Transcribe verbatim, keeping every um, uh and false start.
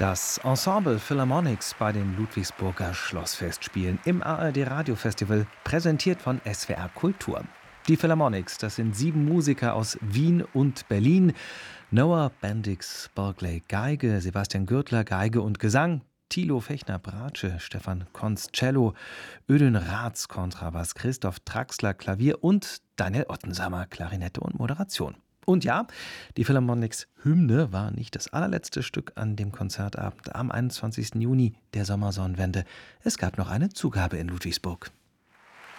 Das Ensemble Philharmonics bei den Ludwigsburger Schlossfestspielen im A R D Radiofestival, präsentiert von S W R Kultur. Die Philharmonics, das sind sieben Musiker aus Wien und Berlin. Noah Bendix Barclay Geige, Sebastian Gürtler Geige und Gesang, Thilo Fechner Bratsche, Stefan Konz Cello, Ödön Raths Kontrabass, Christoph Traxler Klavier und Daniel Ottensamer Klarinette und Moderation. Und ja, die Philharmonics Hymne war nicht das allerletzte Stück an dem Konzertabend am einundzwanzigsten Juni der Sommersonnenwende. Es gab noch eine Zugabe in Ludwigsburg.